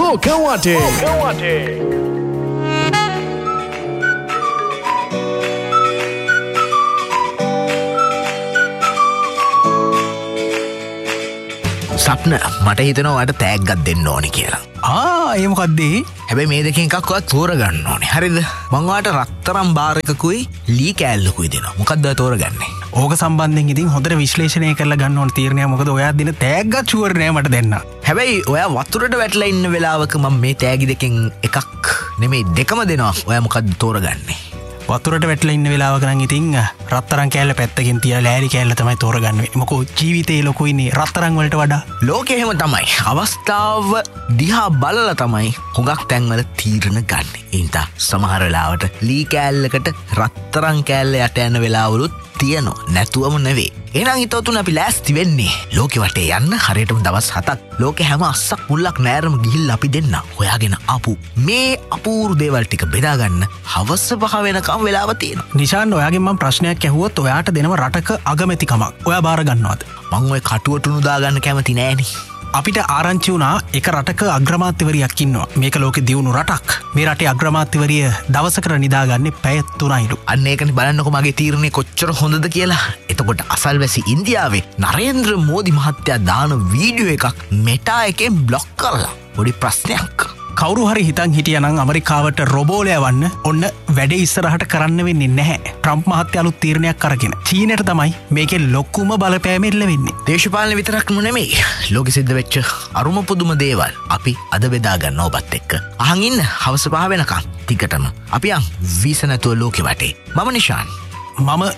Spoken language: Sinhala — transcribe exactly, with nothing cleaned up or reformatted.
ලෝකවටේ ලෝකවටේ සප්න මට හිතනවා ඔයාට තෑග්ගක් දෙන්න ඕනේ කියලා. ආ ඒ මොකද්ද? හැබැයි මේ දෙකෙන් එකක් ඔයා තෝරගන්න ඕනේ. හරිද? මම ඔයාට රත්තරන් බාර් එකකුයි ලී කෑල්ලකුයි දෙනවා. මොකක්ද ඔයා තෝරගන්නේ? ඕක සම්බන්ධයෙන් ඉතින් හොඳට විශ්ලේෂණය කරලා ගන්න ඕන තීරණය. මොකද ඔයා දෙන තෑග්ගක් ෂුවර් නෑ මට දෙන්න. හැබැයි ඔයා වතුරට වැටලා ඉන්න වෙලාවක මම මේ තෑගි දෙකෙන් එකක් නෙමෙයි දෙකම දෙනවා. ඔයා මොකක්ද තෝරගන්නේ? වතුරට වැටලා ඉන්න වෙලාවක නම් ඉතින් රත්තරන් කෑල්ල පැත්තකින් තියලා ලෑලි කෑල්ල තමයි තෝරගන්නේ. මොකෝ ජීවිතේ ලොකුයිනේ රත්තරන් වලට වඩා. ලෝකෙ එහෙම තමයි. අවස්ථාව දිහා බලලා තමයි හුඟක් තැන්වල තීරණ ගන්න. ඒ නිසා සමහර වෙලාවට ලී කෑල්ලකට රත්තරන් කෑල්ල යට යන වෙලාවලුත් තියෙනවා. නැතුවම නෙවෙයි. එහෙනම් හිතවතුන් අපි ලෑස්ති වෙන්නේ ලෝකෙ වටේ යන්න හරියටම දවස් හතක්. ලෝකෙ හැම අස්සක් මුල්ලක් නෑරම ගිහිල්ලා අපි දෙන්න හොයාගෙන ආපු මේ අපූර්ව දේවල් ටික බෙදා ගන්න හවස පහ වෙනකම් වෙලාව තියෙනවා. නිෂාන් ඔයාගෙන් මම ප්‍රශ්නයක් ඇහුවොත් ඔයාට දෙනව රටක අගමැතිකමක්. ඔයා බාර ගන්නවද? මං ඔය කටුවටුණු දාගන්න කැමති නෑනේ. අපිට ආරංචි වුණා එක රටක අග්‍රාමාත්‍යවරියක් ඉන්නවා. මේක ලෝකෙ දියුණු රටක්. මේ රටේ අග්‍රාමාත්‍යවරිය දවසකට නිදාගන්නේ පැය තුනයිලු. අන්න ඒකනේ බලන්නකො මගේ තීරණය කොච්චර හොඳද කියලා. එතකොට අසල්වැසි ඉන්දියාවේ නරේන්ද්‍ර මෝදි මහත්තයා දාන වීඩියෝ එකක් මෙටා එකෙන් බ්ලොක් කරලා. පොඩි ප්‍රශ්නයක්. කවුරු හරි හිතන් හිටියනම් ඇමරිකාවට රොබෝලය වන්න ඔන්න වැඩ ඉස්සරහට කරන්න වෙන්නේ නැහැ. ට්‍රම්ප් මහත්තයා අලුත් තීරණයක් අරගෙන චීනට තමයි මේකේ ලොකුම බලපෑම එල්ල වෙන්නේ. දේශපාලන විතරක්ම නෙමෙයි. ලෝකෙ සිද්ධ වෙච්ච අරුම පුදුම දේවල් අපි අද බෙදා ගන්න ඔබත් එක්ක. අහන් ඉන්න හවස පහ වෙනකම් ටිකටම අපි යන් වීස නැතුව ලෝකෙ වටේ. මම නිෂාන්. මම